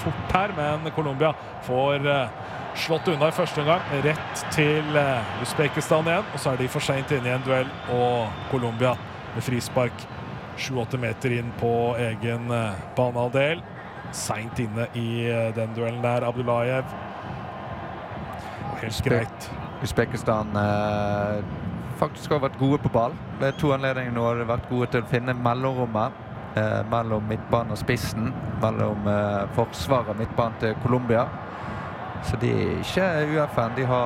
fort her, men Colombia får slått unna i første omgang, rett til Uzbekistan igjen, og så de for sent inne i en duell, og Colombia med frispark 7-8 meter inn på egen banehalvdel. Sent inne i den duellen der, Abdullajev. Helt greit. Uzbekistan faktisk har vært gode på ball. Ved 2 anledninger nå har de vært gode til å finne mellomrommet mellom midtbanen og spissen, mellom forsvaret og midtbanen til Colombia. Så de ikke UFN, de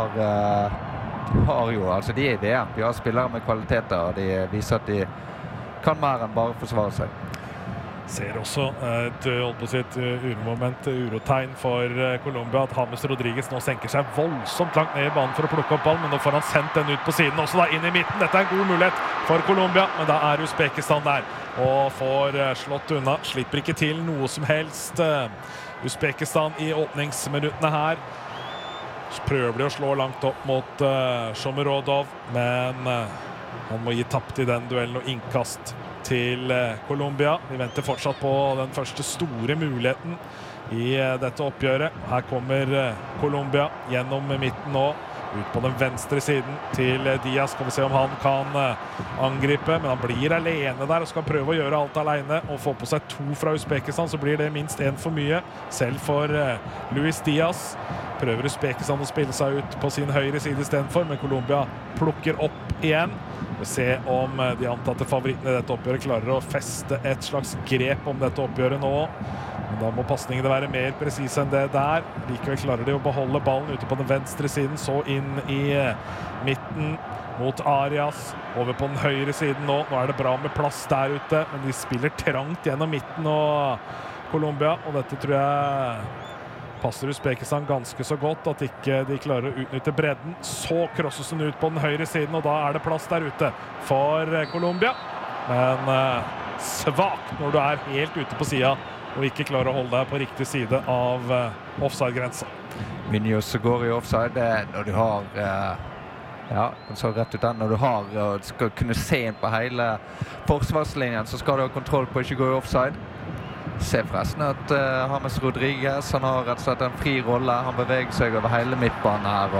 har jo, altså de i VM, de har spillere med kvaliteter, og de viser at de kan mer enn bare forsvare seg. Ser også et uromoment, urotegn for Colombia, at James Rodriguez nå senker seg voldsomt langt ned i banen for å plukke opp ball, men nå får han sendt den ut på siden, også da inn i midten. Dette en god mulighet for Colombia, men da Uzbekistan der, og får slått unna. Slipper ikke til noe som helst. Uzbekistan i åpningsminuttene her. Så prøver de å slå langt opp mot Shomurodov, men han må gi tapt i den duellen og innkast til Colombia. Vi venter fortsatt på den første store muligheten i dette oppgjøret. Her kommer Colombia gjennom midten nå, ut på den venstre siden til Diaz. Skal vi se om han kan angripe, men han blir alene der og skal prøve å gjøre alt alene og få på seg 2 fra Uzbekistan, så blir det minst 1 for mye, selv for Luis Diaz. Prøver Uzbekistan å spille seg ut på sin høyre side i stedet for, men Colombia plukker opp igjen. Vi ser om de antatte favorittene i dette oppgjøret klarer å feste et slags grep om dette oppgjøret nå. Men da må passningene være mer presise enn det der. Likevel klarer de å beholde ballen ute på den venstre siden, så inn i midten mot Arias. Over på den høyre siden nå. Nå det bra med plass der ute, men de spiller trangt gjennom midten og Colombia, og dette tror jeg passer Uzbekistan ganske så godt, at ikke de klarer å utnytte bredden. Så krosses den ut på den høyre siden, og da det plass der ute for Colombia. Men svagt når du helt ute på siden, og ikke klarer å holde deg på riktig side av offside-grensa. Munoz går i offside når du har ja, så rett ut den. Når du har og skal kunne se inn på hele forsvarslinjen, så skal du ha kontroll på å ikke gå i offside. Se forresten at James Rodriguez, han har rett og slett en fri rolle. Han beveger seg over hele midtbanen her,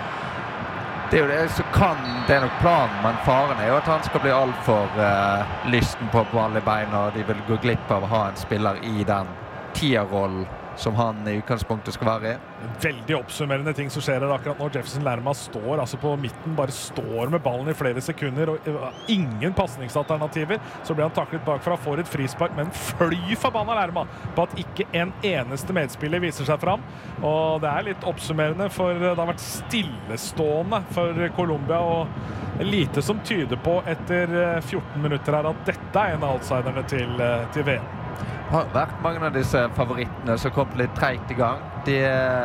og det jo det som kan, det nok planen, men faren jo at han skal bli alt for lysten på ball i beina, og de vil gå glipp av å ha en spiller i den tierrollen som han i utgangspunktet skal være i. Veldig oppsummerende ting som skjer her akkurat nå. Jefferson Lerma står altså på midten, bare står med ballen i flere sekunder, og ingen passningsalternativer. Så blir han taklet bakfra, får et frispark, men fly forbanna Lerma på at ikke en eneste medspiller viser seg fram. Og det litt oppsummerende, for det har vært stillestående for Colombia, og lite som tyder på etter 14 minutter her at dette en av outsiderne til VM. Det har vært mange av disse favorittene som kom litt tregt i gang. Det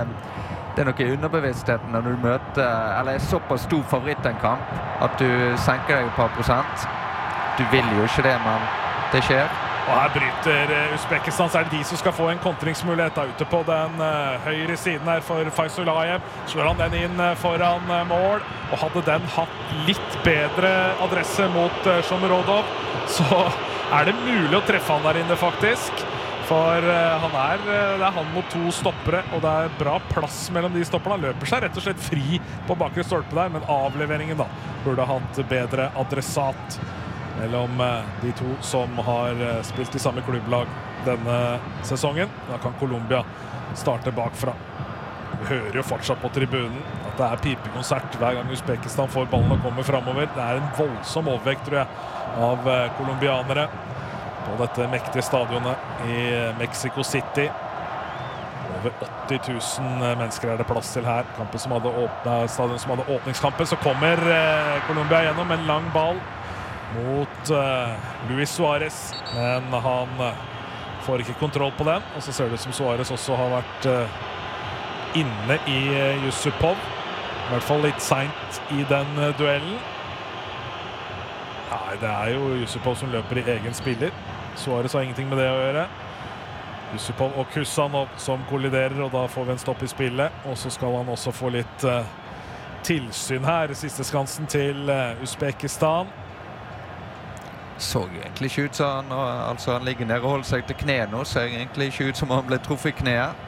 noe i underbevisstheten når du møter, eller såpass stor favoritt en kamp, at du senker deg et par prosent. Du vil jo ikke det, men det skjer. Og her bryter Uzbekistan, så det de som skal få en kontringsmulighet ute på den høyre siden her for Faisulayev. Slår han den inn foran mål, og hadde den hatt litt bedre adresse mot Shomurodov, så det mulig å treffe han der inne faktisk. For han det han mot 2 stoppere, og det bra plass mellom de stopperne. Han løper seg rett og slett fri på bakre stolpe der, men avleveringen da burde hatt bedre adressat mellom de 2 som har spilt i samme klubblag denne sesongen. Da kan Colombia starte bakfra. Vi hører jo fortsatt på tribunen at det pipekonsert hver gang Uzbekistan får ballen og kommer fremover. Det en voldsom overvekt, tror jeg, av kolumbianere på dette mektige stadionet i Mexico City. Over 80 000 mennesker det plass til her. Stadion som hadde åpningskampen, så kommer Colombia gjennom en lang ball mot Luis Suarez, men han får ikke kontroll på den, og så ser det ut som Suarez også har vært inne i Yusupov, i hvert fall litt sent i den duellen. Nei, det jo Yusupov som løper i egen spiller. Suarez har ingenting med det å gjøre. Yusupov og Kusanov som kolliderer, og da får vi en stopp i spillet. Og så skal han også få litt tilsyn her, siste skansen til Uzbekistan. Så egentlig ikke ut som han ligger nede og holder seg til kne nå, ser egentlig ikke ut som han ble truffet i kneet.